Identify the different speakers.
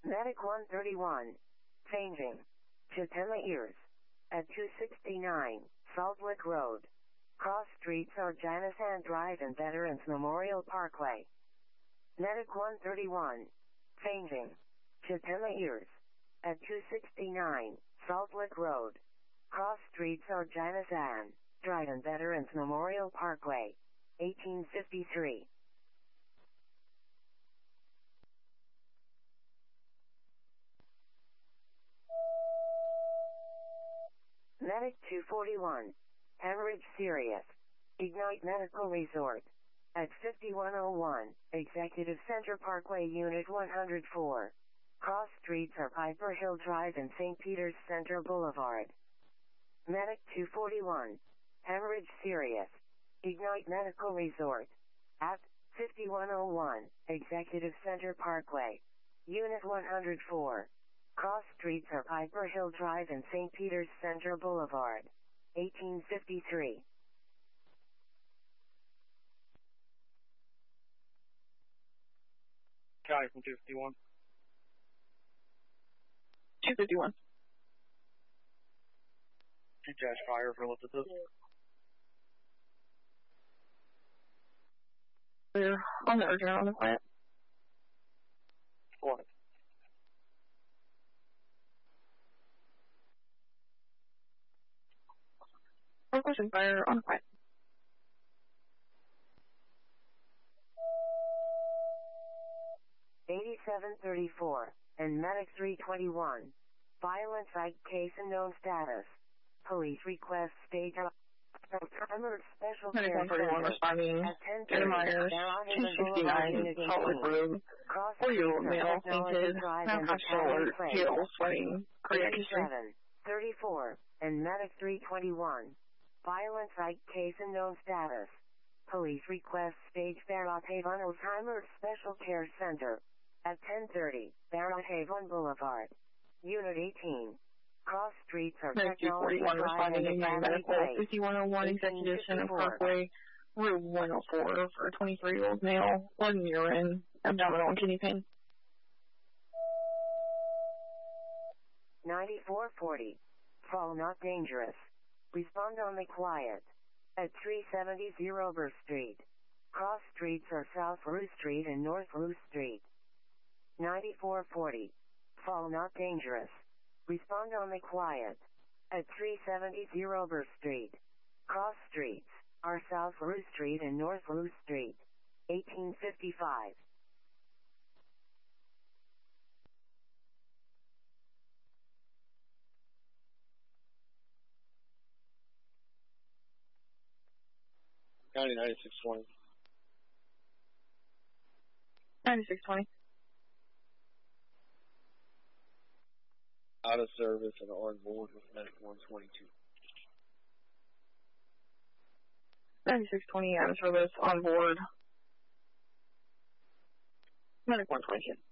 Speaker 1: Medic 131, changing to Tema Ears at 269 Saltwick Road. Cross streets are Janisan Drive and Veterans Memorial Parkway. Medic 131, changing to Tema Ears at 269 Saltwick Road. Cross streets are Janisan Drive and Veterans Memorial Parkway. 1853. Medic 241, hemorrhage serious. Ignite Medical Resort at 5101 Executive Center Parkway Unit 104. Cross streets are Piper Hill Drive and St. Peter's Center Boulevard. Medic 241, hemorrhage serious. Ignite Medical Resort at 5101 Executive Center Parkway, Unit 104. Cross streets are Piper Hill Drive and St. Peter's Center Boulevard. 1853.
Speaker 2: County from 251.
Speaker 3: 251.
Speaker 2: Detach fire for look at this.
Speaker 3: We're on the urgent on the plant.
Speaker 2: What?
Speaker 3: Requesting fire on the plant.
Speaker 1: $87.34 and Medic 321. Violent psych case and known status. Police request stage up. Timer special
Speaker 3: Medic
Speaker 1: care
Speaker 3: 131 responding.
Speaker 1: at 10:30.
Speaker 3: Jenna Myers, 269 Saltwick Road. 4-year-old male fainted. Non-conscious alert. Hail, sweating. Cardiac history.
Speaker 1: 34 and Medic 321. Violent psych case and known status. Police request stage Barrett-Avon Alzheimer's Special Care Center at 10:30 Barrett-Avon Boulevard. Unit 18. Cross streets are
Speaker 3: Medic 241 responding to United Medical 5101 Executive Center Parkway, Route 104 for a 23-year-old male, blood and urine, abdominal and kidney pain.
Speaker 1: 9440. Fall not dangerous. Respond on the quiet. At 370 Burr Street. Cross streets are South Rue Street and North Rue Street. 9440. Fall not dangerous. Respond on the quiet. At 370 Burr Street. Cross streets are South Rue Street and North Rue Street. 1855.
Speaker 2: County 9620.
Speaker 3: 9620.
Speaker 2: Out of service and on board with Medic 122.
Speaker 3: 9620 out of service on board. Medic 122.